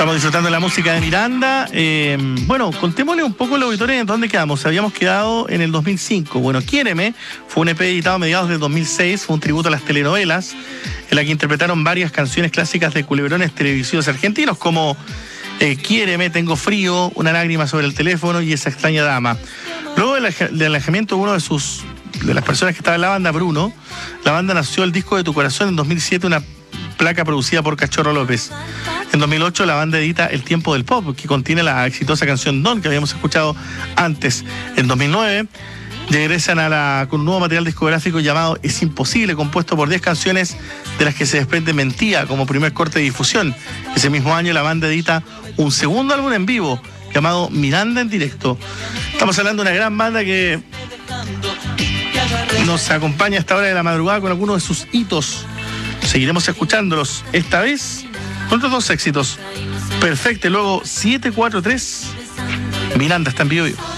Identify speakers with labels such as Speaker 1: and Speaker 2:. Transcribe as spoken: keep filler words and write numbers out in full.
Speaker 1: Estamos disfrutando de la música de Miranda. Eh, bueno, contémosle un poco a los auditores en dónde quedamos. Habíamos quedado en el dos mil cinco. Bueno, Quiéreme fue un E P editado a mediados del dos mil seis, fue un tributo a las telenovelas, en la que interpretaron varias canciones clásicas de culebrones televisivos argentinos, como eh, Quiéreme, Tengo Frío, Una lágrima sobre el teléfono y Esa extraña dama. Luego del, del alejamiento de uno de sus de las personas que estaba en la banda, Bruno, la banda nació el disco de Tu Corazón en dos mil siete, una placa producida por Cachorro López. En dos mil ocho la banda edita El Tiempo del Pop, que contiene la exitosa canción Don, que habíamos escuchado antes. En dos mil nueve regresan a la, con un nuevo material discográfico llamado Es Imposible, compuesto por diez canciones de las que se desprende Mentía como primer corte de difusión. Ese mismo año la banda edita un segundo álbum en vivo llamado Miranda en Directo. Estamos hablando de una gran banda que nos acompaña a esta hora de la madrugada con algunos de sus hitos. Seguiremos escuchándolos, esta vez con otros dos éxitos. Perfecto, luego siete cuatro tres. Miranda está en vivo.